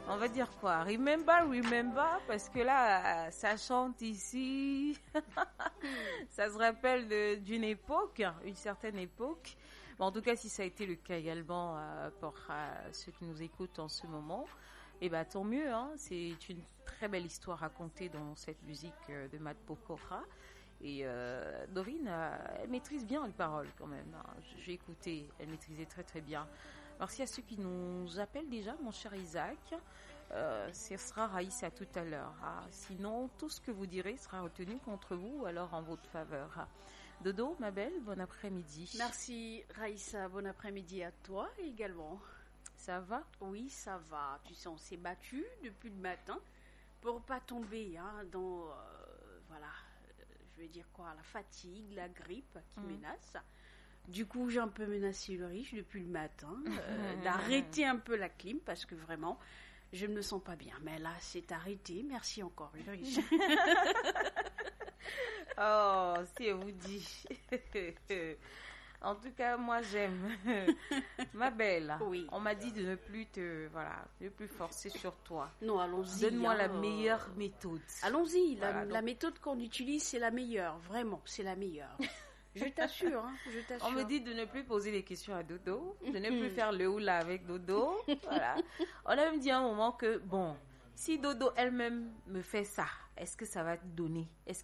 On va dire quoi? Remember, remember, parce que là, ça chante ici. Ça se rappelle d'une époque, une certaine époque. Bon, en tout cas, si ça a été le cas également pour ceux qui nous écoutent en ce moment, eh ben, tant mieux. Hein. C'est une très belle histoire racontée dans cette musique de Matt Pokora. Et Dorine, elle maîtrise bien les paroles quand même. Hein. J'ai écouté, elle maîtrisait très très bien. Merci à ceux qui nous appellent déjà, mon cher Isaac. Ce sera Raïssa tout à l'heure. Hein. Sinon, tout ce que vous direz sera retenu contre vous, alors en votre faveur. Dodo, ma belle, bon après-midi. Merci Raïssa, bon après-midi à toi également. Ça va? Oui, ça va. Tu sais, on s'est battu depuis le matin pour pas tomber dans, voilà, je vais dire quoi, la fatigue, la grippe qui menace. Du coup, j'ai un peu menacé Ulrich depuis le matin d'arrêter un peu la clim parce que vraiment, je ne me sens pas bien. Mais là, c'est arrêté. Merci encore, Ulrich. Oh, si elle vous dit. En tout cas, moi j'aime. Ma belle, oui. On m'a dit de ne plus ne plus forcer sur toi. Non, allons-y. Donne-moi la meilleure méthode. Allons-y, la méthode qu'on utilise, c'est la meilleure. Vraiment, c'est la meilleure. Je t'assure, je t'assure. On me dit de ne plus poser des questions à Dodo, de ne plus faire le oula avec Dodo. Voilà. On a même dit à un moment que, bon, si Dodo elle-même me fait ça, est-ce que ça va te donner? Est-ce